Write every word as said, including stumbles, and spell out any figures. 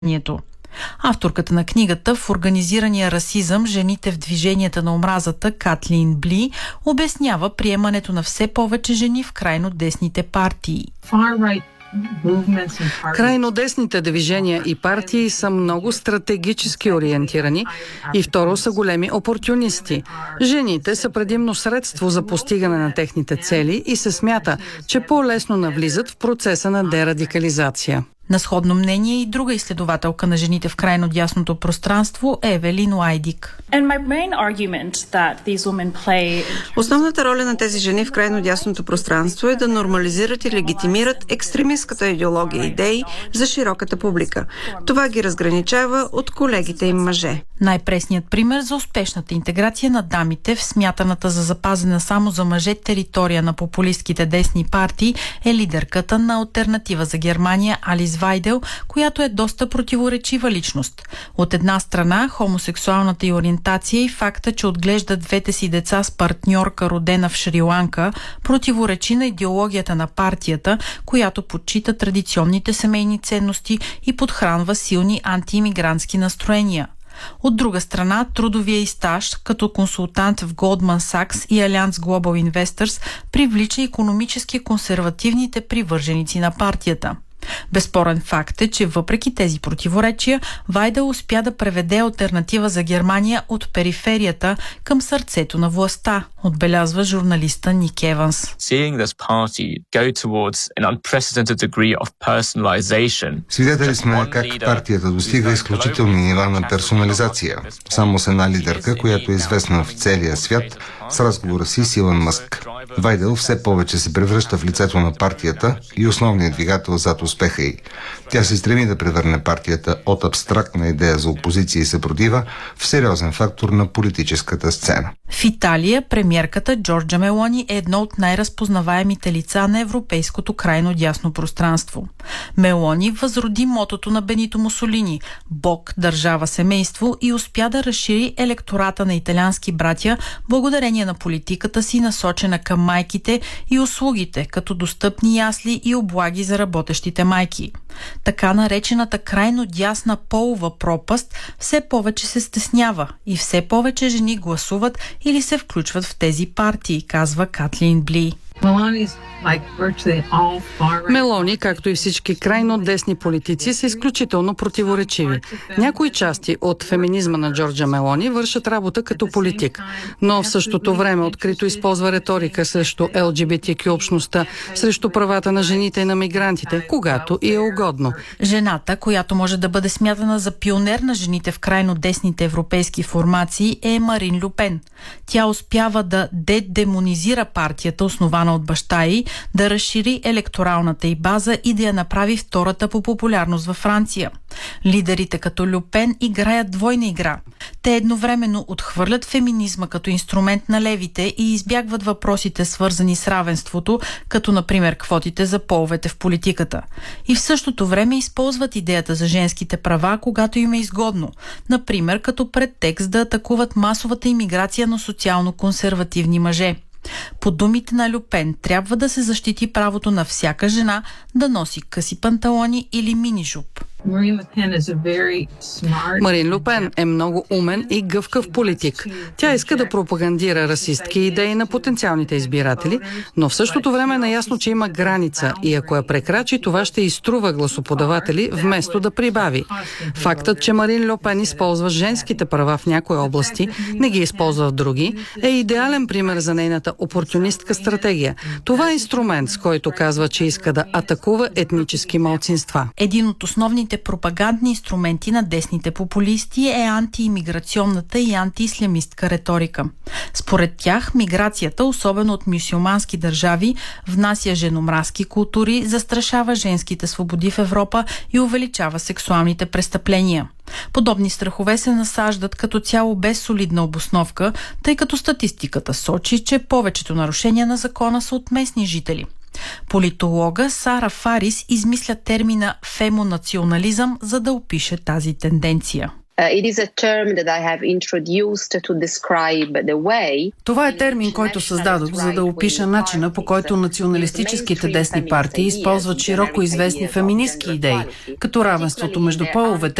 движението. Авторката на книгата "В организирания расизъм. Жените в движенията на омразата" Катлин Бли обяснява приемането на все повече жени в крайно десните партии. Крайно десните движения и партии са много стратегически ориентирани и второ са големи опортюнисти. Жените са предимно средство за постигане на техните цели и се смята, че по-лесно навлизат в процеса на дерадикализация. На сходно мнение и друга изследователка на жените в крайно дясното пространство Евелин Лайдик. Основната роля на тези жени в крайно дясното пространство е да нормализират и легитимират екстремистската идеология и идеи за широката публика. Това ги разграничава от колегите им мъже. Най-пресният пример за успешната интеграция на дамите в смятаната за запазена само за мъже територия на популистките десни партии е лидерката на Алтернатива за Германия Алис Вайдел, която е доста противоречива личност. От една страна, хомосексуалната й ориентация и факта, че отглежда двете си деца с партньорка, родена в Шри-Ланка, противоречи на идеологията на партията, която почита традиционните семейни ценности и подхранва силни антиимигрантски настроения. От друга страна, трудовия й стаж като консултант в Goldman Sachs и Allianz Global Investors привлича икономически консервативните привърженици на партията. Безспорен факт е, че въпреки тези противоречия, Вайдел успя да преведе Алтернатива за Германия от периферията към сърцето на властта, отбелязва журналиста Ник Еванс. Свидетели сме как партията достига изключителни нива на персонализация. Само с една лидерка, която е известна в целия свят, с разговора си с Илон Мъск. Вайдел все повече се превръща в лицето на партията и основният двигател зад успеха й. Тя се стреми да превърне партията от абстрактна идея за опозиция и съпротива в сериозен фактор на политическата сцена. В Италия премиерката Джорджа Мелони е едно от най-разпознаваемите лица на европейското крайно дясно пространство. Мелони възроди мотото на Бенито Мусолини "Бог, държава, семейство" и успя да разшири електората на италиански братя благодарение на политиката си, насочена към майките и услугите, като достъпни ясли и облаги за работещите майки. Така наречената крайно дясна полова пропаст все повече се стеснява и все повече жени гласуват или се включват в тези партии, казва Катлин Бли. Мелони, както и всички крайно десни политици, са изключително противоречиви. Някои части от феминизма на Джорджа Мелони вършат работа като политик, но в същото време открито използва риторика срещу Ел Джи Би Ти Кю общността, срещу правата на жените и на мигрантите, когато и е угодно. Жената, която може да бъде смятана за пионер на жените в крайно десните европейски формации, е Марин Лю Пен. Тя успява да дедемонизира партията, основана от баща й, да разшири електоралната й база и да я направи втората по популярност във Франция. Лидерите като Лю Пен играят двойна игра. Те едновременно отхвърлят феминизма като инструмент на левите и избягват въпросите, свързани с равенството, като например квотите за половете в политиката. И в същото време използват идеята за женските права, когато им е изгодно. Например, като предтекст да атакуват масовата имиграция на социално-консервативни мъже. По думите на Лю Пен, трябва да се защити правото на всяка жена да носи къси панталони или мини-жуп. Марин Лю Пен е много умен и гъвкав политик. Тя иска да пропагандира расистки идеи на потенциалните избиратели, но в същото време е наясно, че има граница и ако я прекрачи, това ще изтрува гласоподаватели вместо да прибави. Фактът, че Марин Лю Пен използва женските права в някои области, не ги използва в други, е идеален пример за нейната опортюнистка стратегия. Това е инструмент, с който казва, че иска да атакува етнически малцинства. Един от основните пропагандни инструменти на десните популисти е антиимиграционната и антиислямистка риторика. Според тях, миграцията, особено от мюсюлмански държави, внася женомразки култури, застрашава женските свободи в Европа и увеличава сексуалните престъпления. Подобни страхове се насаждат като цяло без солидна обосновка, тъй като статистиката сочи, че повечето нарушения на закона са от местни жители. Политолога Сара Фарис измисля термина фемонационализъм, за да опише тази тенденция. Това е термин, който създадох, за да опиша начина, по който националистическите десни партии използват широко известни феминистки идеи, като равенството между половете,